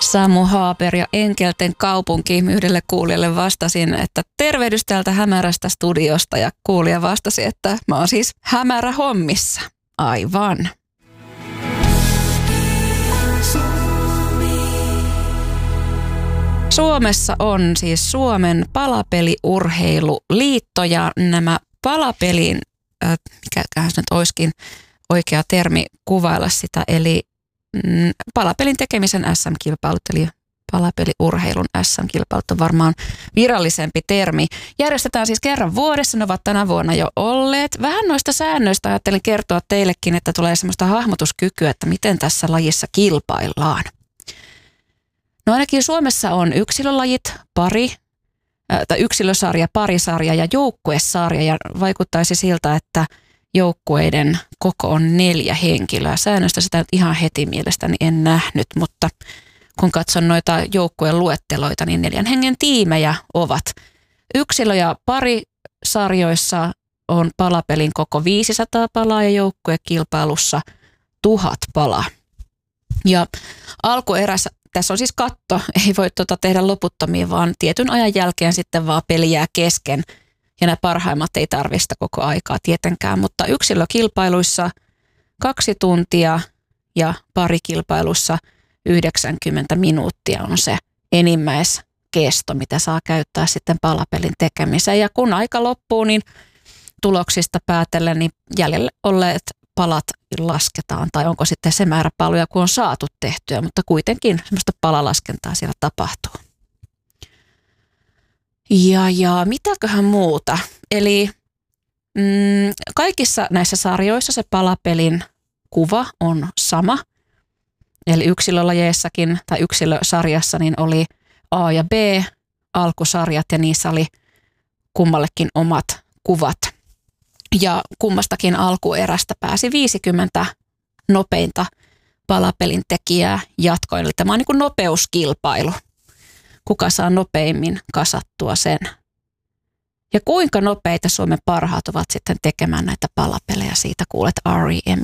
Samu Haaper ja Enkelten kaupunki. Yhdelle kuulijalle vastasin, että tervehdys täältä hämärästä studiosta, ja kuulija vastasi, että mä oon siis hämärä hommissa. Aivan. Suomessa on siis Suomen palapeliurheiluliitto, ja nämä palapelin, mikäköhän se nyt olisikin oikea termi kuvailla sitä, eli palapelin tekemisen SM-kilpailut, eli palapeliurheilun SM-kilpailut on varmaan virallisempi termi. Järjestetään siis kerran vuodessa, ne ovat tänä vuonna jo olleet. Vähän noista säännöistä ajattelin kertoa teillekin, että tulee semmoista hahmotuskykyä, että miten tässä lajissa kilpaillaan. No ainakin Suomessa on yksilölajit, yksilösarja, parisarja ja joukkuesarja, ja vaikuttaisi siltä, että joukkueiden koko on 4 henkilöä. Säännöstä sitä nyt ihan heti mielestäni en nähnyt, mutta kun katson noita joukkueen luetteloita, niin 4 hengen tiimejä ovat. Yksilö- ja parisarjoissa on palapelin koko 500 palaa ja joukkuekilpailussa 1000 palaa. Ja alkuerässä, tässä on siis katto, ei voi tehdä loputtomiin, vaan tietyn ajan jälkeen sitten vaan peli jää kesken. Ja nämä parhaimmat ei tarvista koko aikaa tietenkään, mutta yksilökilpailuissa 2 tuntia ja parikilpailussa 90 minuuttia on se enimmäiskesto, mitä saa käyttää sitten palapelin tekemiseen. Ja kun aika loppuu, niin tuloksista päätellen niin jäljelle olleet palat lasketaan, tai onko sitten se määrä paloja, kun on saatu tehtyä, mutta kuitenkin semmoista palalaskentaa siellä tapahtuu. Ja mitäköhän muuta? Eli kaikissa näissä sarjoissa se palapelin kuva on sama. Eli yksilölajeissakin tai yksilösarjassa niin oli A ja B alkusarjat, ja niissä oli kummallekin omat kuvat. Ja kummastakin alkuerästä pääsi 50 nopeinta palapelin tekijää jatkoon. Eli tämä on niin kuin nopeuskilpailu. Kuka saa nopeimmin kasattua sen. Ja kuinka nopeita Suomen parhaat ovat sitten tekemään näitä palapelejä, siitä kuulet R.E.M.